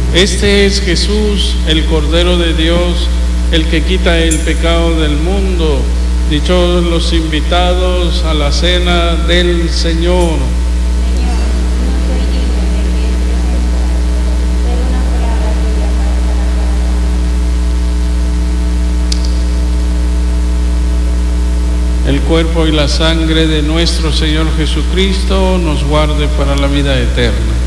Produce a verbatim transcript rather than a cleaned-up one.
Este es Jesús, el Cordero de Dios, el que quita el pecado del mundo. Dichosos los invitados a la cena del Señor. El cuerpo y la sangre de nuestro Señor Jesucristo nos guarde para la vida eterna.